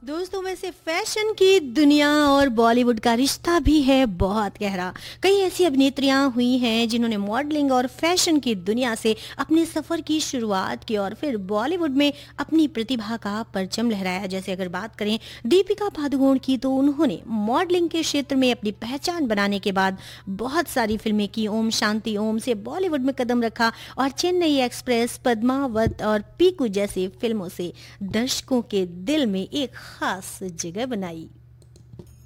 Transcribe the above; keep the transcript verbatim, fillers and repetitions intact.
दोस्तों में से फैशन की दुनिया और बॉलीवुड का रिश्ता भी है बहुत गहरा। कई ऐसी अभिनेत्रियां हुई हैं जिन्होंने मॉडलिंग और फैशन की दुनिया से अपने सफर की शुरुआत की और फिर बॉलीवुड में अपनी प्रतिभा का परचम लहराया। जैसे अगर बात करें दीपिका पादुकोण की, तो उन्होंने मॉडलिंग के क्षेत्र में अपनी पहचान बनाने के बाद बहुत सारी फिल्में की। ओम शांति ओम से बॉलीवुड में कदम रखा और चेन्नई एक्सप्रेस, पद्मावत और पीकू जैसी फिल्मों से दर्शकों के दिल में एक खास जगह बनाई।